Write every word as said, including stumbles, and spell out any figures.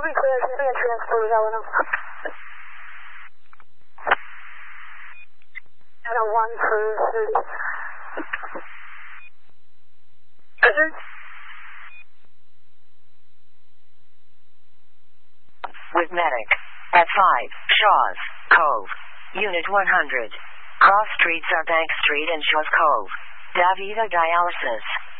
be clear. She's being transported out of them. And a one for thirty. Hazard? With medic. At five, Shaw's Cove. Unit one hundred. Cross streets are Bank Street and Shaw's Cove. Davida Dialysis.